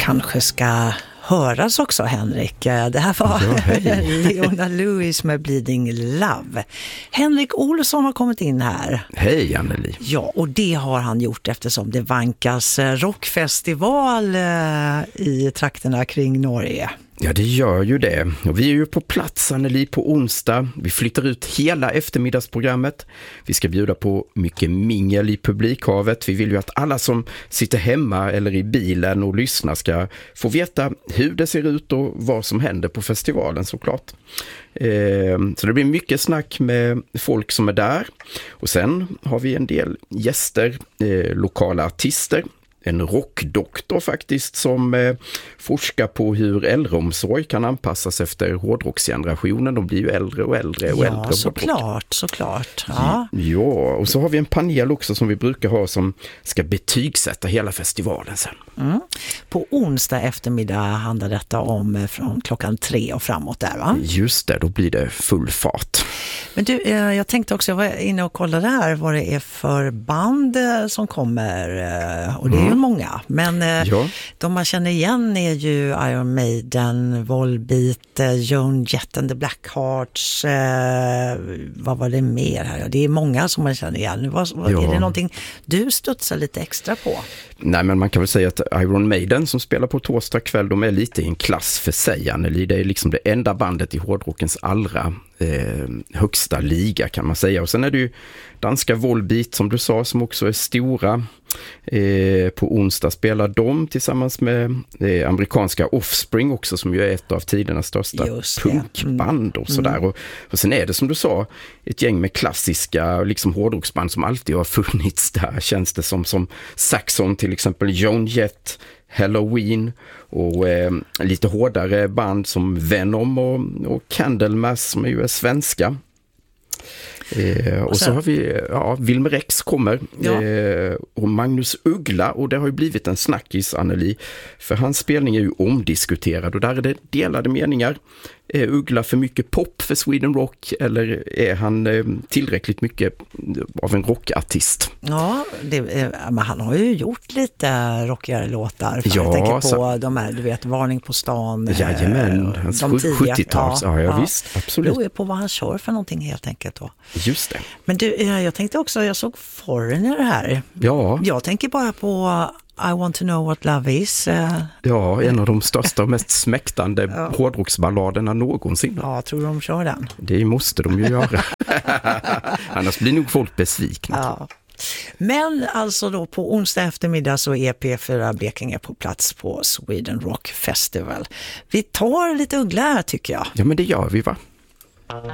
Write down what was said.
kanske ska höras också, Henrik. Det här var Leona Lewis med Bleeding Love. Henrik Olsson har kommit in här. Hej Anneli. Ja, och det har han gjort eftersom det vankas rockfestival i trakterna kring Norge. Ja, det gör ju det. Och vi är ju på plats, Anneli, på onsdag. Vi flyttar ut hela eftermiddagsprogrammet. Vi ska bjuda på mycket mingel i publikhavet. Vi vill ju att alla som sitter hemma eller i bilen och lyssnar ska få veta hur det ser ut och vad som händer på festivalen, såklart. Så det blir mycket snack med folk som är där. Och sen har vi en del gäster, lokala artister. En rockdoktor faktiskt som forskar på hur äldreomsorg kan anpassas efter hårdrocksgenerationen. De blir ju äldre och äldre och äldre. Ja, såklart. Ja. Ja, och så har vi en panel också som vi brukar ha som ska betygsätta hela festivalen sen. Mm. På onsdag eftermiddag handlar detta om från klockan 3 och framåt där, va? Just det, då blir det full fart. Men du, jag tänkte också, jag var inne och kollade här vad det är för band som kommer, och det är ju många, men de man känner igen är ju Iron Maiden, Volbeat, Joan Jett and the Blackhearts, vad var det mer här? Det är många som man känner igen. Är det någonting du studsar lite extra på? Nej, men man kan väl säga att Iron Maiden som spelar på torsdag kväll, de är lite i en klass för sig, Anneli. Det är liksom det enda bandet i hårdrockens allra högsta liga, kan man säga. Och sen är det ju danska Volbeat som du sa, som också är stora. På onsdag spelar de tillsammans med amerikanska Offspring också, som ju är ett av tidernas största punkband och sådär. Och sen är det, som du sa, ett gäng med klassiska liksom hårdrocksband som alltid har funnits där, känns det som Saxon till exempel, Joan Jett, Halloween och lite hårdare band som Venom och Candlemass som ju är svenska. Och så har vi Wilmer X kommer och Magnus Uggla, och det har ju blivit en snackis, Anneli, för hans spelning är ju omdiskuterad och där är det delade meningar. Är Uggla för mycket pop för Sweden Rock, eller är han tillräckligt mycket av en rockartist? Ja, men han har ju gjort lite rockigare låtar. Jag tänker på de här, du vet, Varning på stan. Jajamän, hans 70-tals. Ja, visst, absolut. Det är på vad han kör för någonting helt enkelt då. Just det. Men du, jag tänkte också, jag såg Foreigner här. Ja. Jag tänker bara på I want to know what love is. Ja, en av de största och mest smäktande hårdrocksballaderna någonsin. Ja, tror du de kör den? Det måste de ju göra. Annars blir nog folk besvikna. Ja. Men alltså då på onsdag eftermiddag så är P4 Blekinge på plats på Sweden Rock Festival. Vi tar lite Uggla här, tycker jag. Ja, men det gör vi, va?